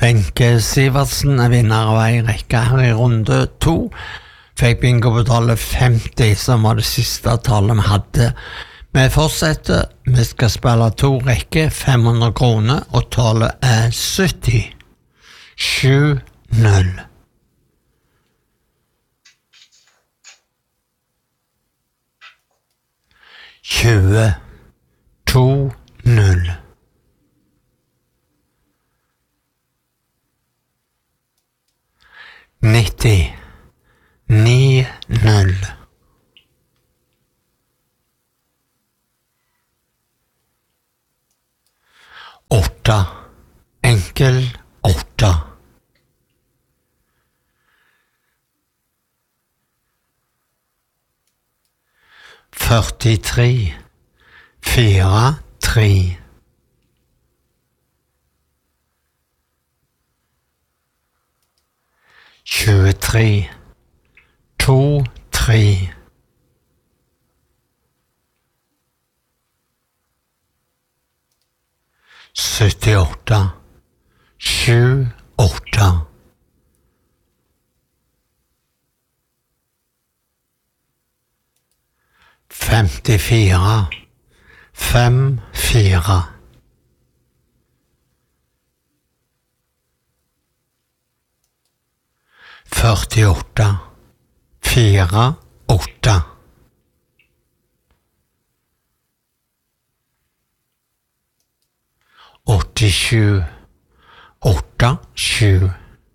Wenche Sivertsen vinner av en rekke her i runde 2. Fikk bingo på tallet 50, som var det siste tallet vi hadde. Vi fortsetter. Vi skal spille 2 rekker, 500 kroner, og tallet er 70. 7-0. Tjue 2-0. 90 9-0. 8 enkel 8. 43 4-3. 23 2-3. 78 7-8. 54 5-4. 48 4-8. 87 8-7.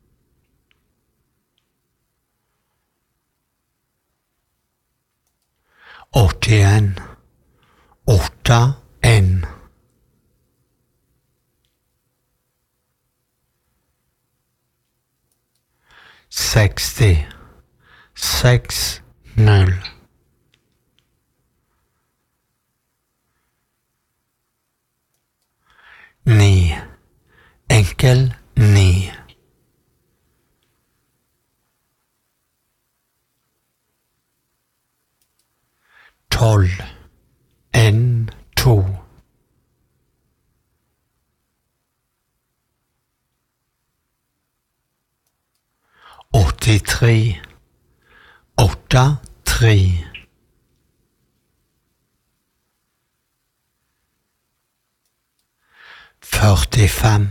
81 8-1. 60 6-0. 9 enkel 9. 12 1-2. 83 8-3. 45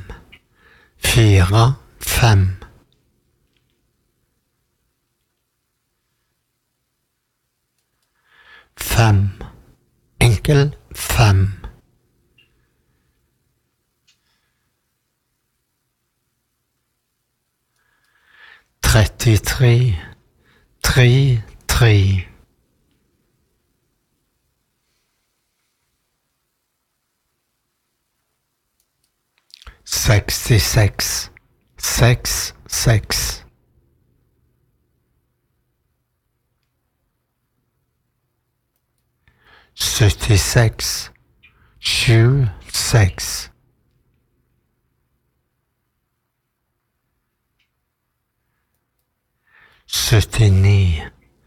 4-5. 5 enkel 5. 33 3-3. 66 6-6. 76 7-6. 79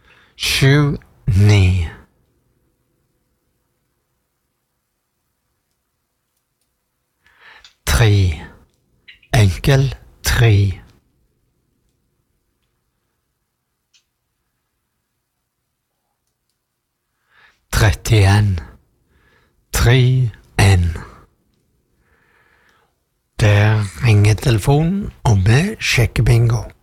7-9. 3 enkel 3. 31 3-1. Der ringer telefonen, og vi sjekker bingo.